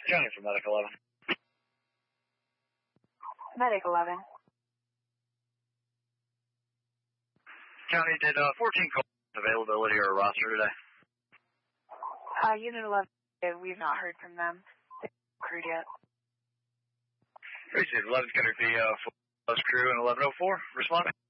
County for Medic 11. Medic 11. County, did 14 call availability or a roster today? Unit 11, we've not heard from them. They haven't crewed yet. Appreciate it. 11's going to be full crew and 1104. Responding.